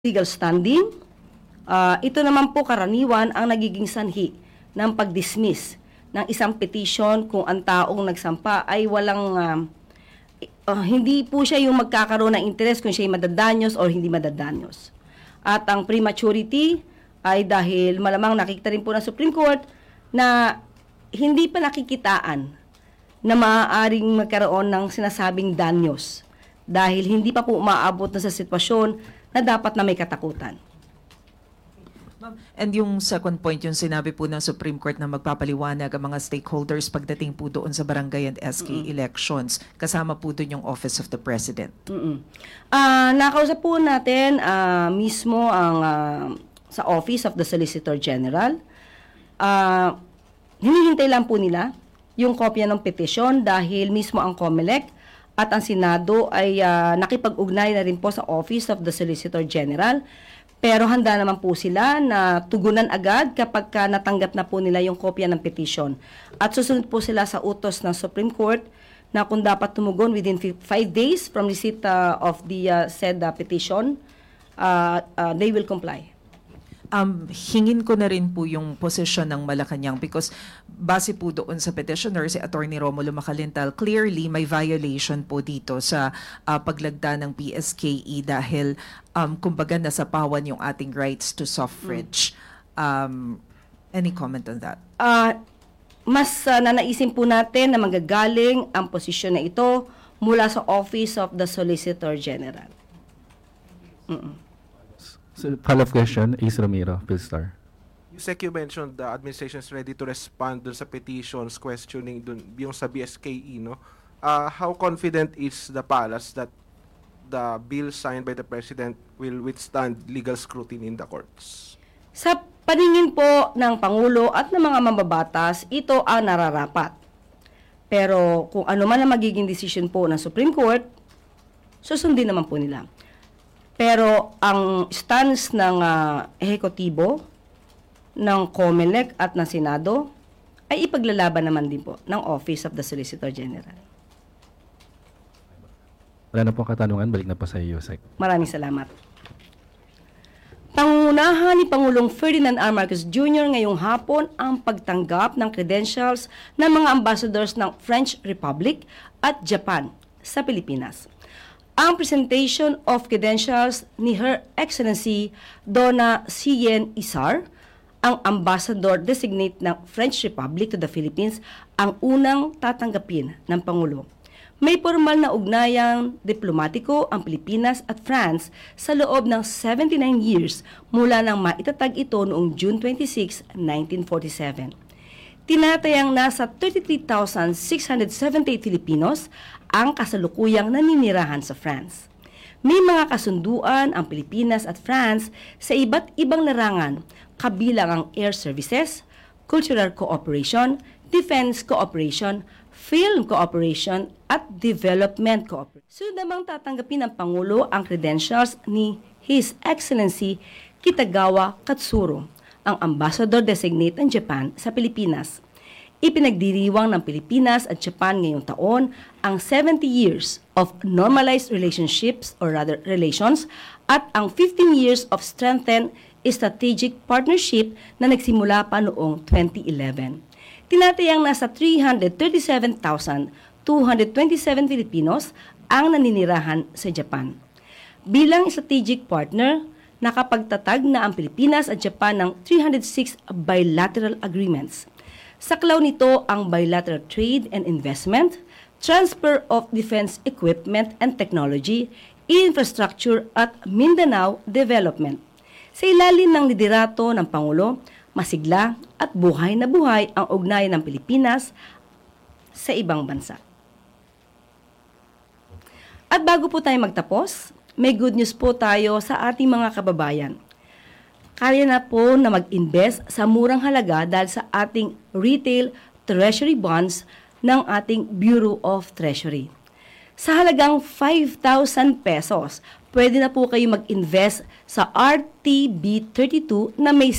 legal standing. Ito naman po karaniwan ang nagiging sanhi ng pag-dismiss ng isang petition kung ang taong nagsampa ay hindi po siya yung magkakaroon ng interest kung siya ay madadanyos o hindi madadanyos. At ang prematurity ay dahil malamang nakikita rin po ng Supreme Court na hindi pa nakikitaan na maaaring magkaroon ng sinasabing danyos dahil hindi pa po umaabot na sa sitwasyon na dapat na may katakutan. And yung second point, yung sinabi po ng Supreme Court na magpapaliwanag ang mga stakeholders pagdating po doon sa barangay and SK elections, kasama po doon yung Office of the President. Nakausap po natin mismo ang sa Office of the Solicitor General. Hinihintay lang po nila yung kopya ng petisyon dahil mismo ang COMELEC at ang Senado ay nakipag-ugnay na rin po sa Office of the Solicitor General. Pero handa naman po sila na tugunan agad kapag natanggap na po nila yung kopya ng petition. At susunod po sila sa utos ng Supreme Court na kung dapat tumugon within 5 days from receipt of the said petition, they will comply. Hingin ko na rin po yung posisyon ng Malacanang because base po doon sa petitioner, si Attorney Romulo Macalintal, clearly may violation po dito sa paglagda ng PSKE dahil kumbaga nasapawan yung ating rights to suffrage. Any comment on that? Mas nanaisin po natin na manggagaling ang posisyon na ito mula sa Office of the Solicitor General. So, follow-up question, Ace Ramiro, Philstar. Yusek, you mentioned the administration is ready to respond dun sa petitions questioning dun yung sa BSKE, no? How confident is the palace that the bill signed by the President will withstand legal scrutiny in the courts? Sa paningin po ng Pangulo at ng mga mambabatas, ito ang nararapat. Pero kung ano man ang magiging decision po ng Supreme Court, susundin naman po nila. Pero ang stance ng ehekutibo, ng COMELEC at ng Senado ay ipaglalaban naman din po ng Office of the Solicitor General. Wala na pong katanungan, balik na po sa iyo, Yusek. Maraming salamat. Pangunahan ni Pangulong Ferdinand R. Marcos Jr. ngayong hapon ang pagtanggap ng credentials ng mga ambassadors ng French Republic at Japan sa Pilipinas. Ang presentation of credentials ni Her Excellency Donna Sien Isar, ang ambassador-designate ng French Republic to the Philippines, ang unang tatanggapin ng Pangulo. May formal na ugnayang diplomatiko ang Pilipinas at France sa loob ng 79 years mula nang maitatag ito noong June 26, 1947. Tinatayang nasa 33,678 Filipinos ang kasalukuyang naninirahan sa France. May mga kasunduan ang Pilipinas at France sa iba't ibang larangan, kabilang ang air services, cultural cooperation, defense cooperation, film cooperation, at development cooperation. Sunod namang tatanggapin ng Pangulo ang credentials ni His Excellency Kitagawa Katsuro, ang ambassador-designate ng Japan sa Pilipinas. Ipinagdiriwang ng Pilipinas at Japan ngayong taon ang 70 years of normalized relationships or rather relations at ang 15 years of strengthened strategic partnership na nagsimula pa noong 2011. Tinatayang nasa 337,227 Filipinos ang naninirahan sa Japan. Bilang strategic partner, nakapagtatag na ang Pilipinas at Japan ng 306 bilateral agreements. Saklaw nito ang bilateral trade and investment, transfer of defense equipment and technology, infrastructure at Mindanao development. Sa ilalim ng liderato ng Pangulo, masigla at buhay na buhay ang ugnayan ng Pilipinas sa ibang bansa. At bago po tayo magtapos, may good news po tayo sa ating mga kababayan. Kaya na po na mag-invest sa murang halaga dahil sa ating retail treasury bonds ng ating Bureau of Treasury. Sa halagang 5,000 pesos, pwede na po kayo mag-invest sa RTB32 na may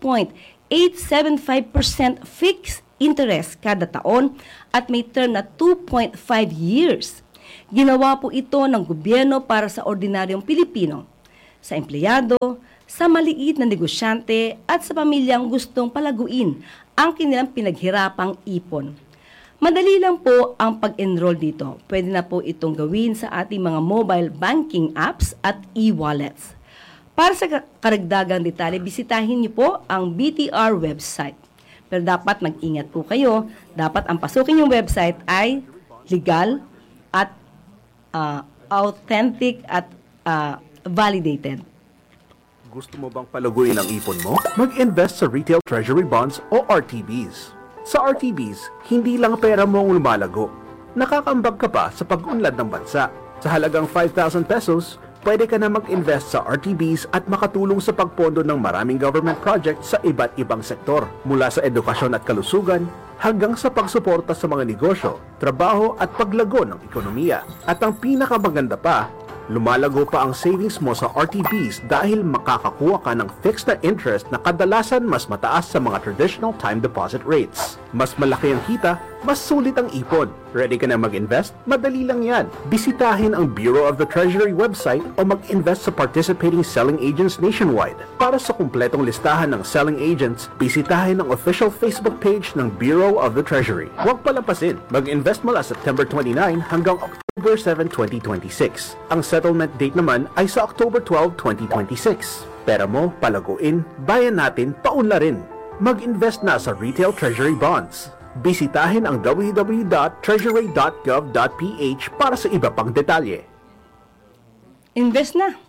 6.875% fixed interest kada taon at may term na 2.5 years. Ginawa po ito ng gobyerno para sa ordinaryong Pilipino. sa empleyado, sa maliit na negosyante at sa pamilyang gustong palaguin ang kanilang pinaghirapang ipon. Madali lang po ang pag-enroll dito. Pwede na po itong gawin sa ating mga mobile banking apps at e-wallets. Para sa karagdagang detalye, bisitahin niyo po ang BTR website. Pero dapat mag-ingat po kayo. Dapat ang pasukin yung website ay legal at authentic at validated. Gusto mo bang palaguin ang ipon mo? Mag-invest sa Retail Treasury Bonds o RTBs. Sa RTBs, hindi lang pera mo ang lumalago. Nakakambag ka pa sa pag-unlad ng bansa. Sa halagang 5,000 pesos, pwede ka na mag-invest sa RTBs at makatulong sa pagpondo ng maraming government projects sa iba't ibang sektor. Mula sa edukasyon at kalusugan, hanggang sa pagsuporta sa mga negosyo, trabaho at paglago ng ekonomiya. At ang pinakamaganda pa, lumalago pa ang savings mo sa RTBs dahil makakakuha ka ng fixed na interest na kadalasan mas mataas sa mga traditional time deposit rates. Mas malaki ang kita, mas sulit ang ipon. Ready ka na mag-invest? Madali lang yan. Bisitahin ang Bureau of the Treasury website o mag-invest sa participating selling agents nationwide. Para sa kumpletong listahan ng selling agents, bisitahin ang official Facebook page ng Bureau of the Treasury. Huwag palampasin. Mag-invest mula September 29 hanggang October 7, 2026. Ang settlement date naman ay sa October 12, 2026. Pera mo, palaguin, bayan natin, paunlarin. Mag-invest na sa Retail Treasury Bonds. Bisitahin ang www.treasury.gov.ph para sa iba pang detalye. Invest na!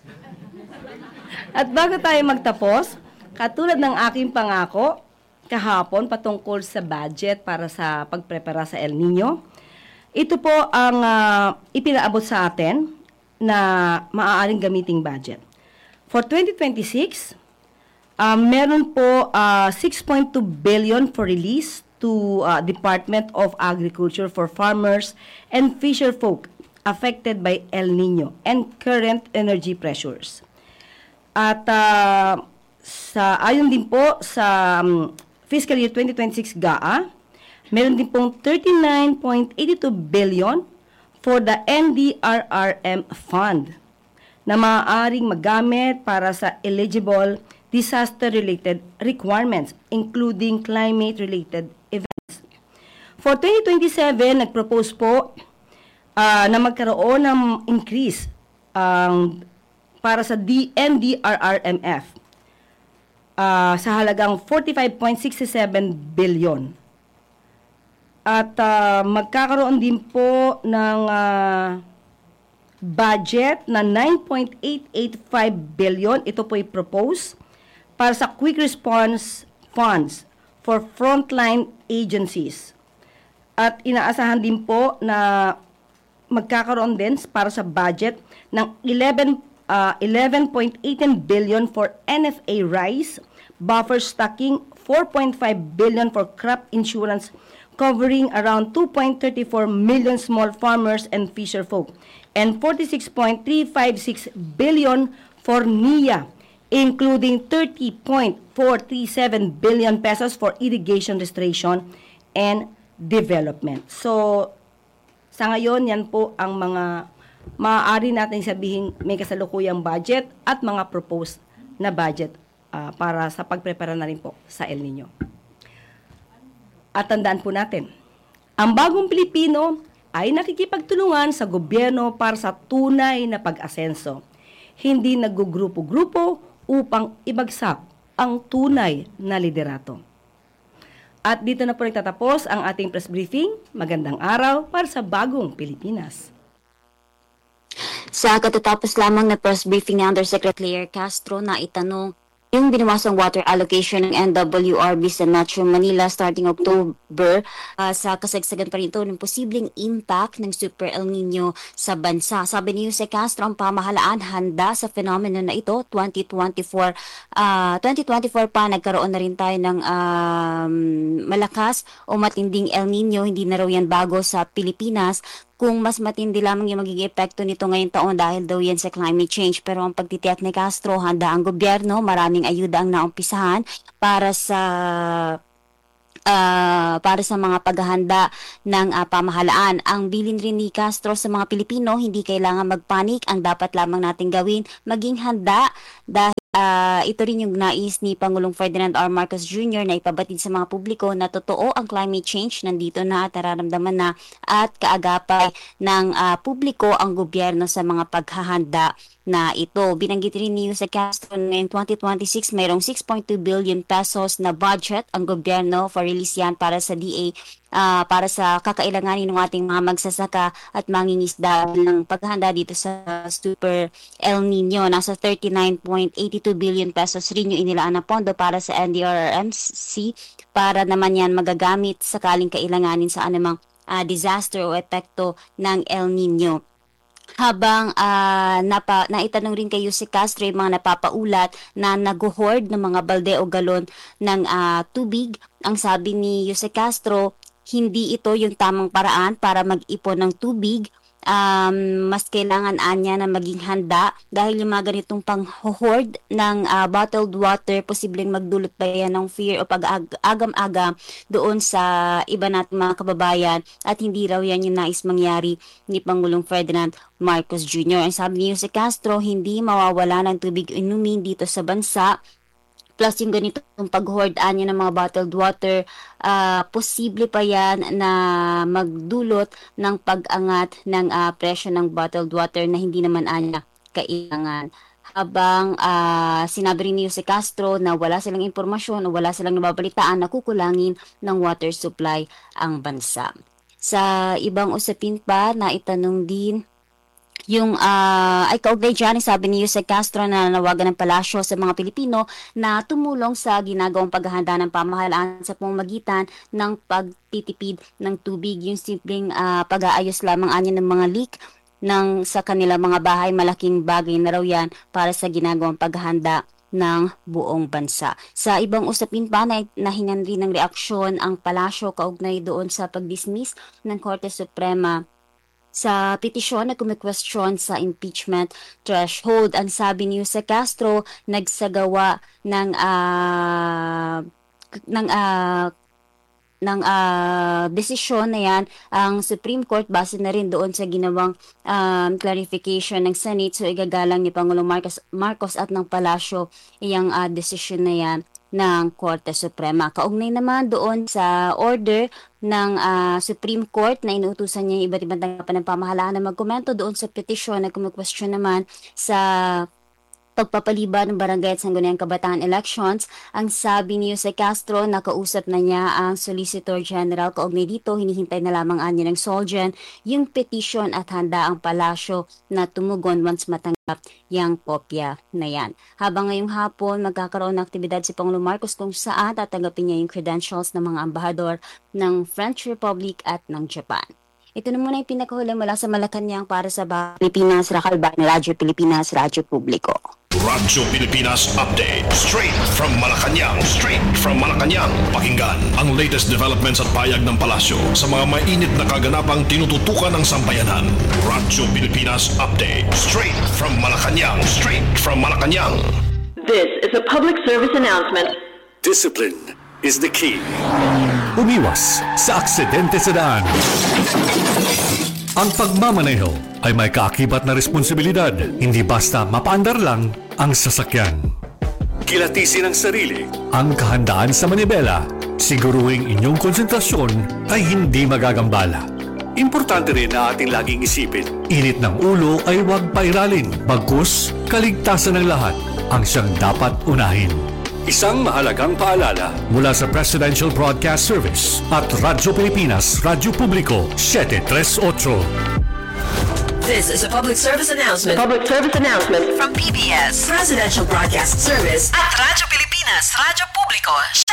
At bago tayo magtapos, katulad ng aking pangako, kahapon patungkol sa budget para sa pagprepara sa El Nino, ito po ang ipinaabot sa atin na maaaring gamiting budget. For 2026, meron po 6.2 billion for release to Department of Agriculture for farmers and fisherfolk affected by El Nino and current energy pressures. At ayon din po sa fiscal year 2026 GAA, meron din pong 39.82 billion for the NDRRM Fund na maaaring magamit para sa eligible disaster-related requirements, including climate-related events. For 2027, nag-propose po na magkaroon ng increase para sa NDRRMF sa halagang 45.67 billion. At magkakaroon din po ng budget na 9.885 billion. Ito po i-propose para sa quick response funds for frontline agencies. At inaasahan din po na magkakaroon din para sa budget ng 11.18 billion for NFA rice, buffer stocking, 4.5 billion for crop insurance covering around 2.34 million small farmers and fisherfolk, and 46.356 billion for NIA, including 30.437 billion pesos for irrigation restoration and development. So, sa ngayon, yan po ang mga maaari natin sabihin may kasalukuyang budget at mga proposed na budget para sa pagprepara na rin po sa El Nino. At tandaan po natin, ang bagong Pilipino ay nakikipagtulungan sa gobyerno para sa tunay na pag-asenso. Hindi naggugrupo-grupo upang ibagsak ang tunay na liderato. At dito na po nagtatapos ang ating press briefing. Magandang araw para sa bagong Pilipinas. Sa katatapos lamang na press briefing ni Undersecretary Castro na itanong yung biniwasang water allocation ng NWRB sa Metro Manila starting October sa kasagsagan pa rin ito ng posibleng impact ng Super El Nino sa bansa. Sabi ni Jose Castro, ang pamahalaan handa sa phenomenon na ito. 2024 pa nagkaroon na rin tayo ng malakas o matinding El Nino. Hindi na raw yan bago sa Pilipinas. Kung mas matindi lamang yung magiging epekto nito ngayong taon dahil daw yan sa climate change. Pero ang pagtitiyak ni Castro, handa ang gobyerno, maraming ayuda ang naumpisahan para sa para sa mga paghahanda ng pamahalaan. Ang bilin rin ni Castro sa mga Pilipino, hindi kailangan magpanik. Ang dapat lamang natin gawin, maging handa dahil ito rin yung nais ni Pangulong Ferdinand R. Marcos Jr. na ipabatid sa mga publiko na totoo ang climate change, nandito na at nararamdaman na at kaagapay ng publiko ang gobyerno sa mga paghahanda na ito. Binanggit rin ni Jose Castro na in 2026 mayroong 6.2 billion pesos na budget ang gobyerno for release yan para sa DA para sa kakailanganin ng ating mga magsasaka at mangingisda ng paghahanda dito sa Super El Nino. Nasa 39.82 billion pesos rin yung inilaan na pondo para sa NDRRMC para naman yan magagamit sakaling kailanganin sa anumang disaster o epekto ng El Nino. Habang naitanong rin kay Jose Castro yung mga napapaulat na nag-hoard ng mga balde o galon ng tubig. Ang sabi ni Jose Castro, hindi ito yung tamang paraan para mag-ipon ng tubig. Mas kailangan anya na maging handa dahil yung mga ganitong pang-hoard ng bottled water, posibleng magdulot pa yan ng fear o pag-agam-agam doon sa iba nating mga kababayan at hindi raw yan yung nais mangyari ni Pangulong Ferdinand Marcos Jr. Ang sabi ni Jose Castro, hindi mawawala ng tubig inumin dito sa bansa. Plus yung ganitong pag-hoard anya ng mga bottled water, posible pa yan na magdulot ng pag-angat ng presyo ng bottled water na hindi naman anya kailangan. Habang sinabi rin ni Jose Castro na wala silang impormasyon o wala silang nababalitaan na kukulangin ng water supply ang bansa. Sa ibang usapin pa na itanong din, yung ay kaugnay dyan, sabi ni Jose Castro na nanawagan ng palasyo sa mga Pilipino na tumulong sa ginagawang paghahanda ng pamahalaan sa pamamagitan ng pagtitipid ng tubig. Yung simpleng pag-aayos lamang anya ng mga leak sa kanila mga bahay, malaking bagay na raw yan para sa ginagawang paghahanda ng buong bansa. Sa ibang usapin pa, nahingan rin ng reaksyon ang palasyo kaugnay doon sa pag-dismiss ng Korte Suprema sa petisyon na kumikwestiyon sa impeachment threshold. Ang sabi ni Jose Castro, nagsagawa ng desisyon na yan ang Supreme Court base na rin doon sa ginawang clarification ng Senate. So igagalang ni Pangulong Marcos at ng Palasyo iyang desisyon na yan ng Korte Suprema. Kaugnay naman doon sa order ng Supreme Court na inuutusan niya yung iba't ibang tanggapan ng pamahalaan na magkomento doon sa petisyon na kumikwestiyon naman sa pagpapaliban ng barangay at sangguniang kabataan elections. Ang sabi ni Jose Castro, nakausap na niya ang Solicitor General. Kaugnay dito, hinihintay na lamang anya ng Solgen yung petition at handa ang palasyo na tumugon once matanggap yung kopya na yan. Habang ngayong hapon, magkakaroon ng aktibidad si Pangulong Marcos kung saan tatanggapin niya yung credentials ng mga ambahador ng French Republic at ng Japan. Ito na muna yung pinakahuli mula sa Malacanang para sa Pilipinas, Rakalban, Radyo Pilipinas, Radyo Publiko. Radyo Pilipinas Update. Straight from Malacanang. Pakinggan ang latest developments at payag ng palasyo sa mga mainit na kaganapang tinututukan ng sambayanan. Radyo Pilipinas Update. Straight from Malacanang. This is a public service announcement. Discipline is the key. Umiwas sa aksidente sa daan. Ang pagmamaneho ay may kaakibat na responsibilidad, hindi basta mapaandar lang ang sasakyan. Kilatisin ang sarili, ang kahandaan sa manibela, siguruhing inyong konsentrasyon ay hindi magagambala. Importante rin na ating laging isipin, init ng ulo ay huwag pairalin, bagkus kaligtasan ng lahat ang siyang dapat unahin. Isang mahalagang paalala mula sa Presidential Broadcast Service at Radyo Pilipinas, Radyo Publiko, 738. This is a public service announcement. From PBS, Presidential Broadcast Service at Radyo Pilipinas, Radyo Publiko,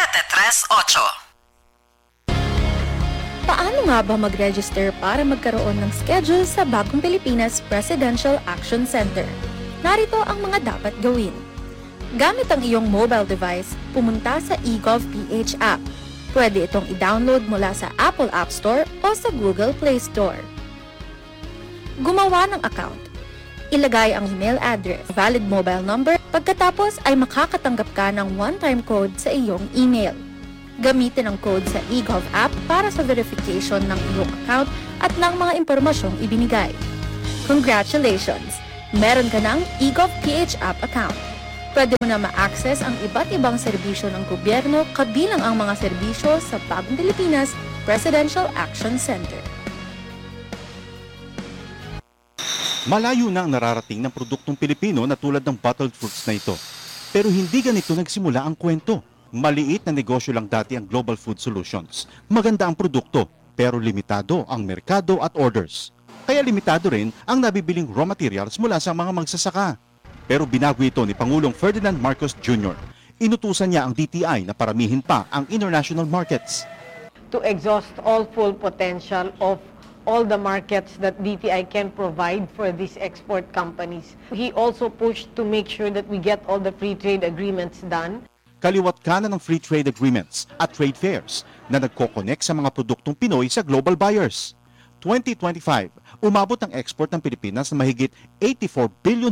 738. Paano nga ba mag-register para magkaroon ng schedule sa Bagong Pilipinas Presidential Action Center? Narito ang mga dapat gawin. Gamit ang iyong mobile device, pumunta sa eGovPH app. Pwede itong i-download mula sa Apple App Store o sa Google Play Store. Gumawa ng account. Ilagay ang email address, valid mobile number, pagkatapos ay makakatanggap ka ng one-time code sa iyong email. Gamitin ang code sa eGov app para sa verification ng iyong account at ng mga impormasyong ibinigay. Congratulations! Meron ka ng eGov PH app account. Pwede mo na ma-access ang iba't ibang serbisyo ng gobyerno kabilang ang mga serbisyo sa Bagong Pilipinas Presidential Action Center. Malayo na ang nararating ng produktong Pilipino na tulad ng bottled fruits na ito. Pero hindi ganito nagsimula ang kwento. Maliit na negosyo lang dati ang Global Food Solutions. Maganda ang produkto, pero limitado ang merkado at orders. Kaya limitado rin ang nabibiling raw materials mula sa mga magsasaka. Pero binago ito ni Pangulong Ferdinand Marcos Jr. Inutusan niya ang DTI na paramihin pa ang international markets. To exhaust all full potential of all the markets that DTI can provide for these export companies. He also pushed to make sure that we get all the free trade agreements done. Kaliwat kanan ng free trade agreements at trade fairs na nagko-connect sa mga produktong Pinoy sa global buyers. 2025, umabot ang export ng Pilipinas na mahigit $84 billion.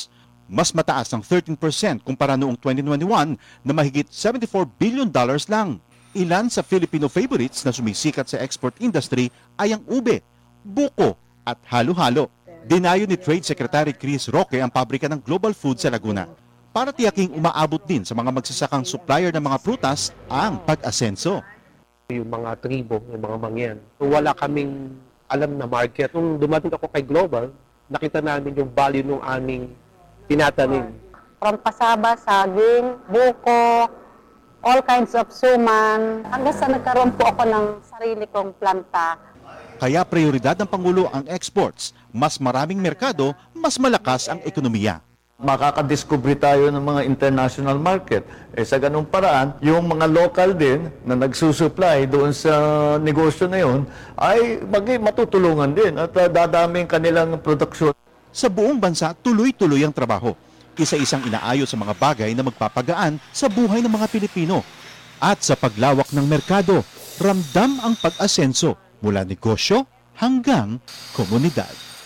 Mas mataas ng 13% kumpara noong 2021 na mahigit $74 billion lang. Ilan sa Filipino favorites na sumisikat sa export industry ay ang ube, buko at halo-halo. Dinayo ni Trade Secretary Chris Roque ang pabrika ng Global Food sa Laguna para tiyaking umaabot din sa mga magsasakang supplier ng mga prutas ang pag-asenso. Yung mga tribo, yung mga mangyan, wala kaming alam na market. Nung dumating ako kay Global, nakita namin yung value ng aming tinatanim. From pasaba, saging, buko, all kinds of suman, hanggang sa nagkaroon po ako ng sarili kong planta. Kaya prioridad ng Pangulo ang exports. Mas maraming merkado, mas malakas ang ekonomiya. Makakadiscover tayo ng mga international market. Sa ganung paraan, yung mga local din na nagsusupply doon sa negosyo na yun ay matutulungan din at dadaming kanilang produksyon. Sa buong bansa, tuloy-tuloy ang trabaho. Isa-isang inaayos sa mga bagay na magpapagaan sa buhay ng mga Pilipino. At sa paglawak ng merkado, ramdam ang pag-asenso mula negosyo hanggang komunidad.